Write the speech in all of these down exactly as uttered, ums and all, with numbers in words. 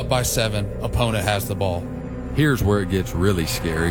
up by seven, opponent has the ball. Here's where it gets really scary.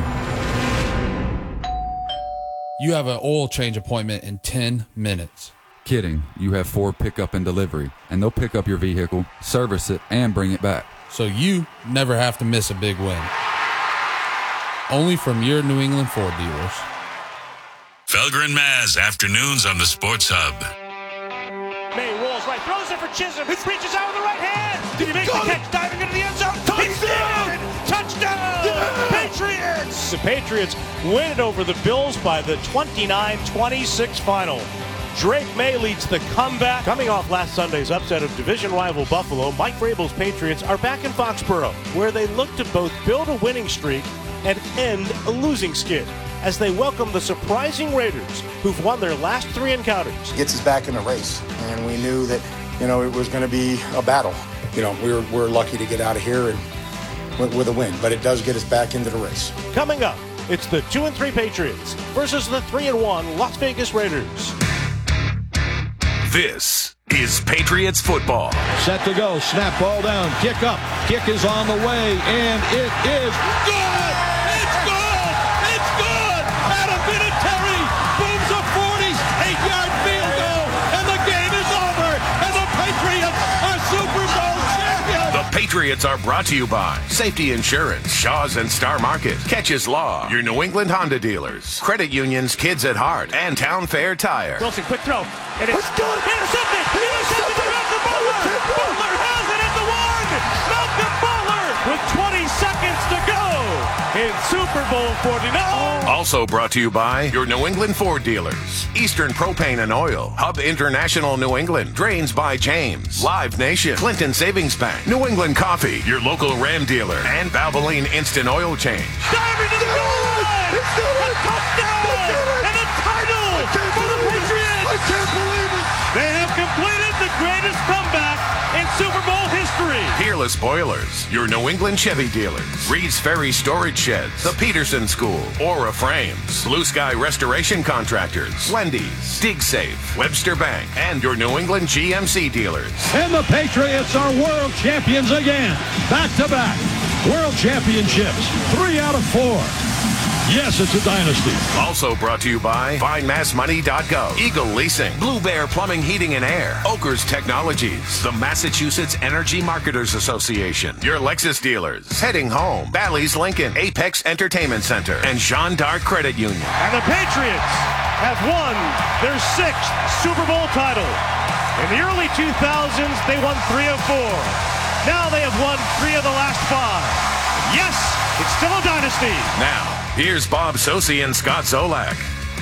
You have an oil change appointment in ten minutes. Kidding. You have Ford pickup and delivery, and they'll pick up your vehicle, service it, and bring it back. So you never have to miss a big win. Only from your New England Ford dealers. Felger and Maz, afternoons on the Sports Hub. May rolls right, throws it for Chisholm, who reaches out with the right hand. Did he make the catch, diving into the end zone? Touchdown! Touchdown! Yeah! Patriots! The Patriots win it over the Bills by the twenty-nine twenty-six final. Drake May leads the comeback. Coming off last Sunday's upset of division rival Buffalo, Mike Vrabel's Patriots are back in Foxborough, where they look to both build a winning streak and end a losing skid, as they welcome the surprising Raiders, who've won their last three encounters. Gets us back in the race, and we knew that, you know, it was going to be a battle. You know, we were, we were lucky to get out of here and with, with a win, but it does get us back into the race. Coming up, it's the two and three Patriots versus the three and one Las Vegas Raiders. This is Patriots football. Set to go, snap, ball down, kick up, kick is on the way, and it is good! It's good! It's good! Adam Vinatieri booms a forty-eight-yard field goal, and the game is over, and the Patriots are Super Bowl champions! The Patriots are brought to you by Safety Insurance, Shaw's and Star Market, Catches Law, your New England Honda dealers, Credit Unions, Kids at Heart, and Town Fair Tire. Wilson, quick throw. And it's good. Intercepted. Intercepted to Malcolm Butler. Butler has it at the one. Malcolm Butler with twenty seconds to go in Super Bowl forty-nine. Also brought to you by your New England Ford dealers, Eastern Propane and Oil, Hub International New England, Drains by James, Live Nation, Clinton Savings Bank, New England Coffee, your local Ram dealer, and Valvoline Instant Oil Change. Diving to the goal line. A touchdown and a title for the Patriots. I can't believe it! They have completed the greatest comeback in Super Bowl history. Peerless Boilers, your New England Chevy dealers, Reed's Ferry Storage Sheds, the Peterson School, Aura Frames, Blue Sky Restoration Contractors, Wendy's, DigSafe, Webster Bank, and your New England G M C dealers. And the Patriots are world champions again. Back to back. World championships. Three out of four. Yes, it's a dynasty. Also brought to you by Find Mass Money dot gov, Eagle Leasing, Blue Bear Plumbing, Heating and Air, Oakers Technologies, the Massachusetts Energy Marketers Association, your Lexus dealers, Heading Home, Bally's Lincoln, Apex Entertainment Center, and Jean d'Arc Credit Union. And the Patriots have won their sixth Super Bowl title. In the early two thousands, they won three of four. Now they have won three of the last five. Yes, it's still a dynasty. Now, here's Bob Socci and Scott Zolak.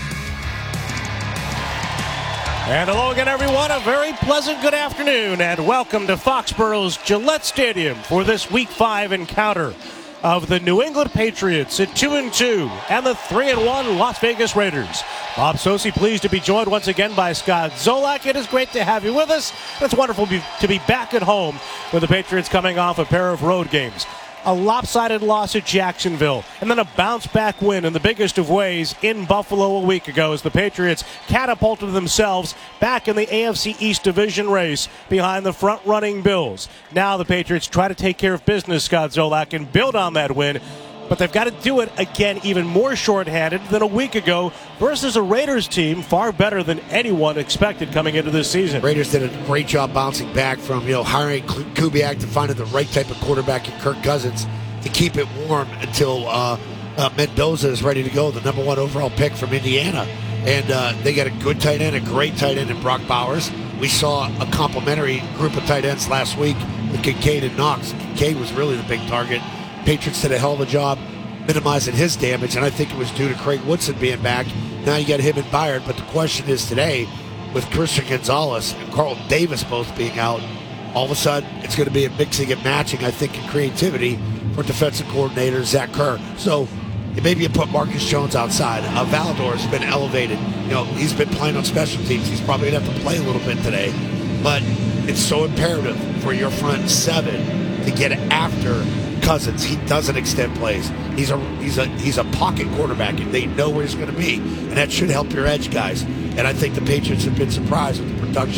And hello again, everyone. A very pleasant good afternoon, and welcome to Foxborough's Gillette Stadium for this Week Five encounter of the New England Patriots at two and two and the three and one Las Vegas Raiders. Bob Socci, pleased to be joined once again by Scott Zolak. It is great to have you with us. It's wonderful to be back at home with the Patriots coming off a pair of road games. A lopsided loss at Jacksonville, and then a bounce-back win in the biggest of ways in Buffalo a week ago as the Patriots catapulted themselves back in the A F C East Division race behind the front-running Bills. Now the Patriots try to take care of business, Scott Zolak, and build on that win, but they've got to do it again even more shorthanded than a week ago versus a Raiders team far better than anyone expected coming into this season. Raiders did a great job bouncing back from, you know, hiring Kubiak to find the right type of quarterback in Kirk Cousins to keep it warm until uh, uh, Mendoza is ready to go, the number one overall pick from Indiana. And uh, they got a good tight end, a great tight end in Brock Bowers. We saw a complimentary group of tight ends last week with Kincaid and Knox. Kincaid was really the big target. Patriots did a hell of a job minimizing his damage, and I think it was due to Craig Woodson being back. Now you got him and Byard, but the question is today, with Christian Gonzalez and Carlton Davis both being out, all of a sudden it's going to be a mixing and matching, I think, in creativity for defensive coordinator Zach Kerr. So maybe you put Marcus Jones outside. Uh, Valador has been elevated. You know, he's been playing on special teams. He's probably going to have to play a little bit today, but it's so imperative for your front seven to get after Cousins. He doesn't extend plays. He's a he's a he's a pocket quarterback, and they know where he's going to be, and that should help your edge guys. And I think the Patriots have been surprised with the production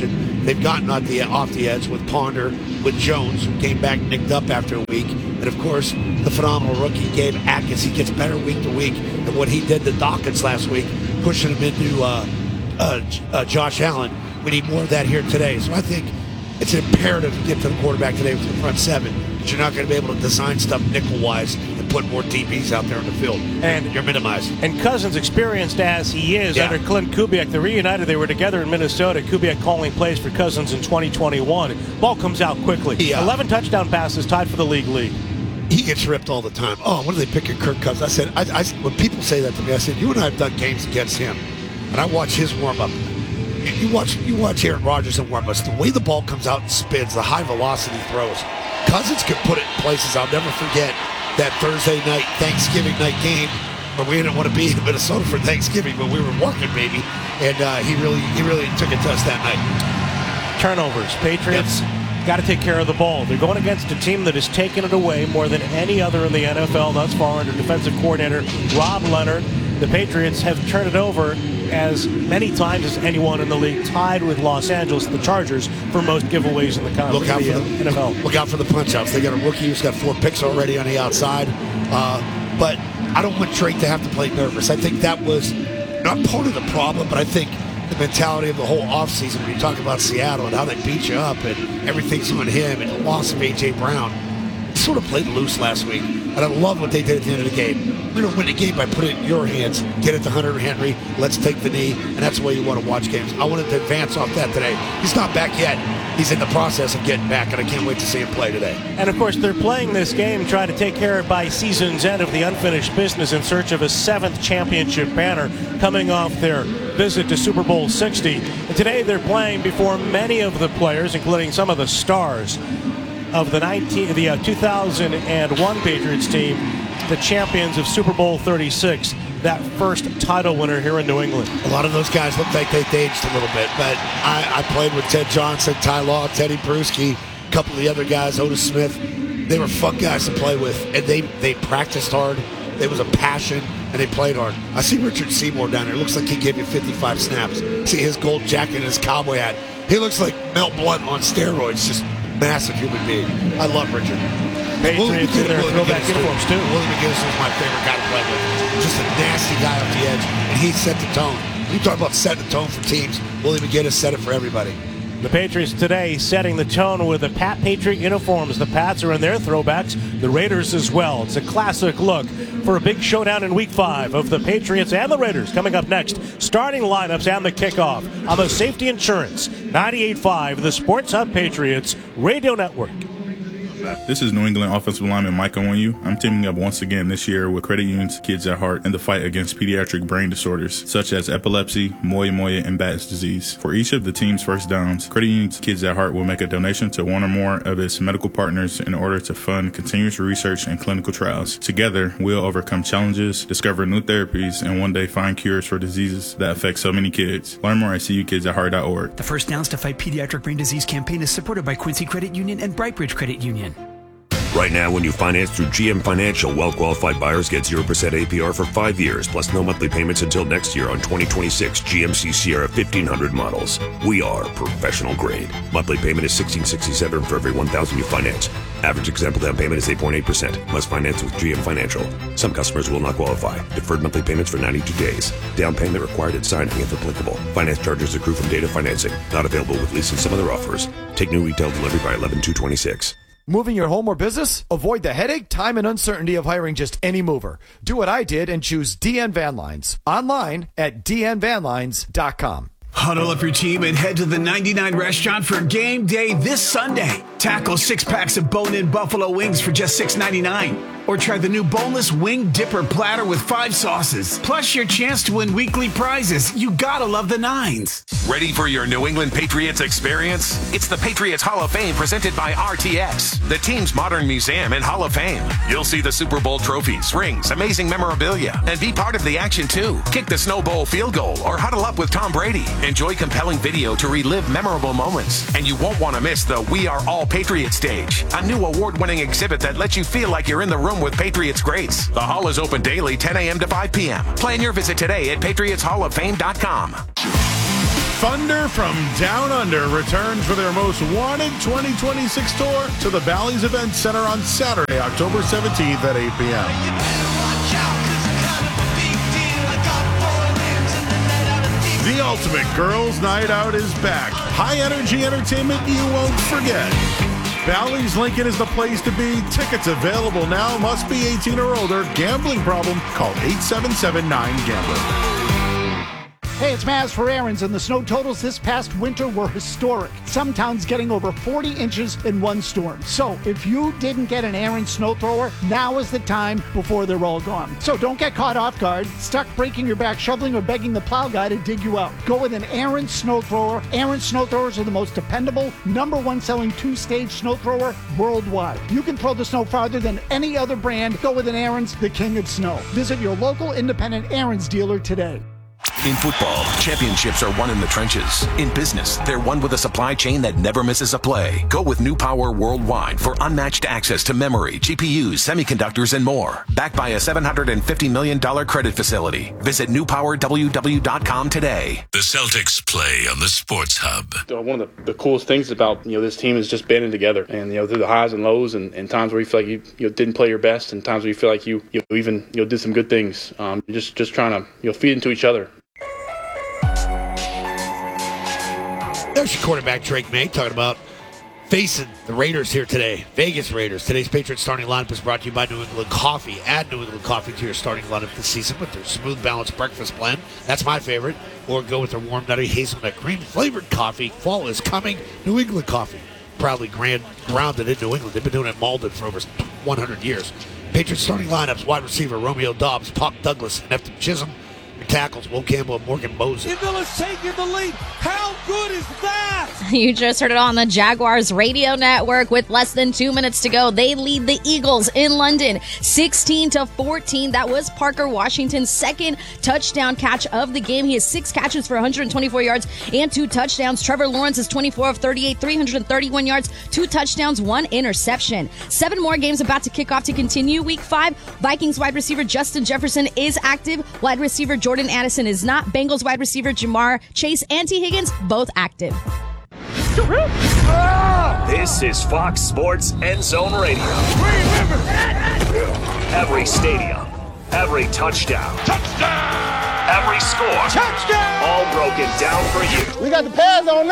they've gotten off the, off the edge with Ponder, with Jones, who came back nicked up after a week, and of course, the phenomenal rookie Gabe Atkins. He gets better week to week, and what he did to Dawkins last week, pushing him into uh, uh, uh, Josh Allen. We need more of that here today. So I think it's imperative to get to the quarterback today with the front seven, but you're not going to be able to design stuff nickel-wise and put more D Bs out there in the field. And you're minimized. And Cousins, experienced as he is Yeah. under Clint Kubiak, they reunited. They were together in Minnesota. Kubiak calling plays for Cousins in twenty twenty-one. Ball comes out quickly. Yeah. eleven touchdown passes, tied for the league lead. He gets ripped all the time. Oh, when are they picking Kirk Cousins? I said, I, I, when people say that to me, I said, you and I have done games against him, and I watch his warm-up. You, you watch you watch Aaron Rodgers in warm-ups. The way the ball comes out and spins, the high-velocity throws. Cousins can put it in places. I'll never forget that Thursday night, Thanksgiving night game where we didn't want to be in Minnesota for Thanksgiving, but we were working, baby. And uh, he really he really took it to us that night. Turnovers. Patriots got to take care of the ball. They're going against a team that has taken it away more than any other in the N F L thus far under defensive coordinator Rob Leonard. The Patriots have turned it over as many times as anyone in the league, tied with Los Angeles, the Chargers, for most giveaways in the, con- Look out the, for uh, the N F L. Look out for the punch-outs. They got a rookie who's got four picks already on the outside. Uh, but I don't want Drake to have to play nervous. I think that was not part of the problem, but I think the mentality of the whole offseason when you talk about Seattle and how they beat you up and everything's on him and the loss of A J. Brown, he sort of played loose last week. And I love what they did at the end of the game. We're going to win the game by putting it in your hands, get it to Hunter Henry, let's take the knee, and that's the way you want to watch games. I wanted to advance off that today. He's not back yet. He's in the process of getting back, and I can't wait to see him play today. And, of course, they're playing this game, trying to take care of by season's end of the unfinished business in search of a seventh championship banner coming off their visit to Super Bowl sixty. And today they're playing before many of the players, including some of the stars of the nineteen, the uh, two thousand one Patriots team, the champions of Super Bowl thirty-six, that first title winner here in New England. A lot of those guys look like they've aged a little bit, but I, I played with Ted Johnson, Ty Law, Teddy Bruschi, a couple of the other guys, Otis Smith. They were fun guys to play with, and they, they practiced hard. There was a passion, and they played hard. I see Richard Seymour down there. Looks like he gave you fifty-five snaps. See his gold jacket and his cowboy hat. He looks like Mel Blount on steroids, just massive human being. I love Richard. Patriots in their throwback uniforms, too. Willie McGinnis was my favorite guy to play with. Just a nasty guy off the edge, and he set the tone. You talk about setting the tone for teams. Willie McGinnis set it for everybody. The Patriots today setting the tone with the Pat Patriot uniforms. The Pats are in their throwbacks, the Raiders as well. It's a classic look for a big showdown in week five of the Patriots and the Raiders. Coming up next, starting lineups and the kickoff on the Safety Insurance ninety-eight point five, the Sports Hub Patriots Radio Network. This is New England offensive lineman Mike Onwenu. I'm teaming up once again this year with Credit Union's Kids at Heart in the fight against pediatric brain disorders such as epilepsy, moya moya, and Batt's disease. For each of the team's first downs, Credit Union's Kids at Heart will make a donation to one or more of its medical partners in order to fund continuous research and clinical trials. Together, we'll overcome challenges, discover new therapies, and one day find cures for diseases that affect so many kids. Learn more at C U kids at heart dot org. The First Downs to Fight Pediatric Brain Disease campaign is supported by Quincy Credit Union and Brightbridge Credit Union. Right now, when you finance through G M Financial, well-qualified buyers get zero percent A P R for five years, plus no monthly payments until next year on twenty twenty-six G M C Sierra fifteen hundred models. We are professional grade. Monthly payment is sixteen sixty-seven for every one thousand you finance. Average example down payment is eight point eight percent. Must finance with G M Financial. Some customers will not qualify. Deferred monthly payments for ninety-two days. Down payment required at signing if applicable. Finance charges accrue from data financing. Not available with lease and some other offers. Take new retail delivery by eleven two twenty-six. Moving your home or business? Avoid the headache, time, and uncertainty of hiring just any mover. Do what I did and choose D N Van Lines. Online at d n van lines dot com. Huddle up your team and head to the ninety-nine restaurant for game day this Sunday. Tackle six packs of bone-in buffalo wings for just six ninety-nine. Or try the new boneless wing dipper platter with five sauces. Plus your chance to win weekly prizes. You gotta love the nines. Ready for your New England Patriots experience? It's the Patriots Hall of Fame presented by R T X, the team's modern museum and Hall of Fame. You'll see the Super Bowl trophies, rings, amazing memorabilia, and be part of the action too. Kick the Snow Bowl field goal or huddle up with Tom Brady. Enjoy compelling video to relive memorable moments. And you won't want to miss the We Are All Patriots stage, a new award-winning exhibit that lets you feel like you're in the room with Patriots greats. The hall is open daily ten a.m. to five p.m. Plan your visit today at patriots hall of fame dot com. Thunder from Down Under returns for their most wanted twenty twenty-six tour to the Bally's Event Center on Saturday, October seventeenth at eight p.m. The ultimate girls' night out is back. High-energy entertainment you won't forget. Bally's Lincoln is the place to be. Tickets available now. Must be eighteen or older. Gambling problem? Call eight seven seven nine gambler. Hey, it's Maz for Aaron's, and the snow totals this past winter were historic. Some towns getting over forty inches in one storm. So if you didn't get an Aaron's snow thrower, now is the time before they're all gone. So don't get caught off guard, stuck breaking your back shoveling or begging the plow guy to dig you out. Go with an Aaron's snow thrower. Aaron's snow throwers are the most dependable, number one selling two-stage snow thrower worldwide. You can throw the snow farther than any other brand. Go with an Aaron's, the king of snow. Visit your local independent Aaron's dealer today. In football, championships are won in the trenches. In business, they're won with a supply chain that never misses a play. Go with New Power Worldwide for unmatched access to memory, G P Us, semiconductors, and more. Backed by a seven hundred fifty million dollars credit facility. Visit new power w w dot com today. The Celtics play on the Sports Hub. One of the, the coolest things about you know this team is just banding together, and you know through the highs and lows, and, and times where you feel like you, you know, didn't play your best, and times where you feel like you, you know, even you know did some good things. Um, just just trying to you know feed into each other. There's your quarterback, Drake May, talking about facing the Raiders here today. Vegas Raiders. Today's Patriots starting lineup is brought to you by New England Coffee. Add New England Coffee to your starting lineup this season with their smooth, balanced breakfast blend. That's my favorite. Or go with their warm, nutty, hazelnut cream-flavored coffee. Fall is coming. New England Coffee. Proudly grand, grounded in New England. They've been doing it in Malden for over one hundred years. Patriots starting lineups, wide receiver Romeo Doubs, Pop Douglas, and Efton Chisholm. Tackles, Will Campbell and Morgan Moses. Eagles taking the lead. How good is that? You just heard it on the Jaguars radio network with less than two minutes to go. They lead the Eagles in London sixteen to fourteen. That was Parker Washington's second touchdown catch of the game. He has six catches for one hundred twenty-four yards and two touchdowns. Trevor Lawrence is twenty-four of thirty-eight, three hundred thirty-one yards, two touchdowns, one interception. Seven more games about to kick off to continue week five. Vikings wide receiver Justin Jefferson is active. Wide receiver Jordan Addison is not. Bengals wide receiver Jamar Chase and T. Higgins both active. This is Fox Sports End Zone Radio. Every stadium, every touchdown, touchdown, every score, touchdown, all broken down for you. We got the pads on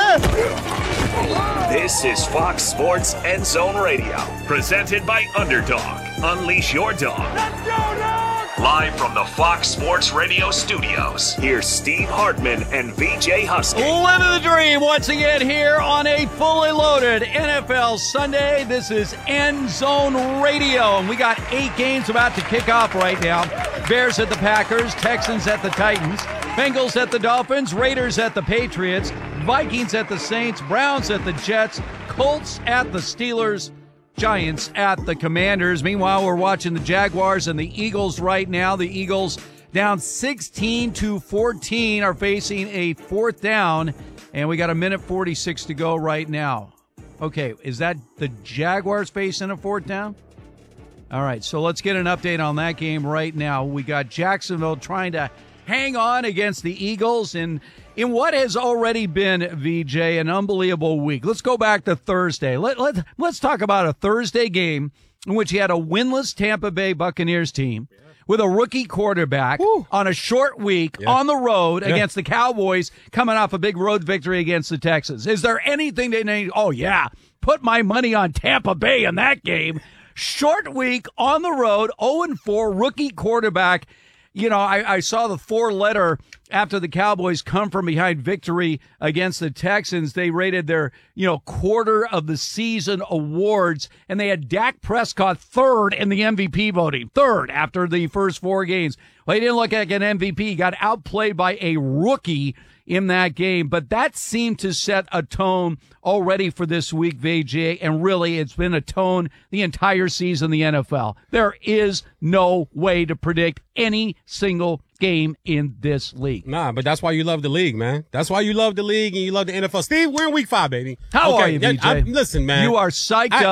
this. This is Fox Sports End Zone Radio, presented by Underdog. Unleash your dog. Let's go, dog! Live from the Fox Sports Radio studios, here's Steve Hartman and V J Husky. Living the dream once again here on a fully loaded N F L Sunday. This is End Zone Radio, and we got eight games about to kick off right now. Bears at the Packers, Texans at the Titans, Bengals at the Dolphins, Raiders at the Patriots, Vikings at the Saints, Browns at the Jets, Colts at the Steelers, Giants at the Commanders. Meanwhile, we're watching the Jaguars and the Eagles right now. The Eagles down sixteen to fourteen are facing a fourth down, and we got a minute forty-six to go right now. Okay, is that the Jaguars facing a fourth down? All right, so let's get an update on that game right now. We got Jacksonville trying to hang on against the Eagles in, in what has already been, V J, an unbelievable week. Let's go back to Thursday. Let, let, let's talk about a Thursday game in which you had a winless Tampa Bay Buccaneers team with a rookie quarterback Woo. on a short week yeah. on the road yeah. against the Cowboys, coming off a big road victory against the Texans. Is there anything they need? Oh, yeah, put my money on Tampa Bay in that game. Short week on the road, oh and four, rookie quarterback. You know, I, I saw the four-letter after the Cowboys come from behind victory against the Texans. They rated their, you know, quarter of the season awards, and they had Dak Prescott third in the M V P voting, third after the first four games. Well, he didn't look like an M V P. He got outplayed by a rookie in that game, but that seemed to set a tone already for this week, V J, and really it's been a tone the entire season in the N F L. There is no way to predict any single game in this league. Nah, but that's why you love the league, man. That's why you love the league and you love the N F L. Steve, we're in week five, baby. How okay, are you, V J? I, listen, man. You are psyched I, up.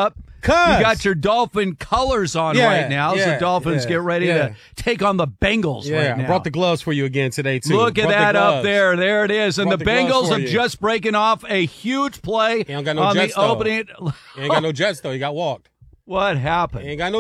You got your Dolphin colors on Yeah, right now. yeah, so Dolphins yeah, get ready yeah. to take on the Bengals Yeah, right now. I brought the gloves for you again today, too. Look at Brought the that up gloves. there. There it is. And Brought the the gloves Bengals for are you. just breaking off a huge play He ain't got no on Jets, the though. opening. He ain't got no Jets, though. He got walked. What happened? He ain't got no